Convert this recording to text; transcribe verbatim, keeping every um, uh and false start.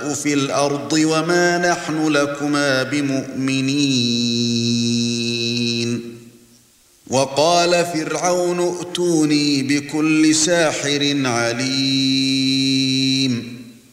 وَنُفْسِدَ فِي الْأَرْضِ وَمَا نَحْنُ لَكُمَا بِمُؤْمِنِينَ وَقَالَ فِرْعَوْنُ ائْتُونِي بِكُلِّ سَاحِرٍ عَلِيمٍ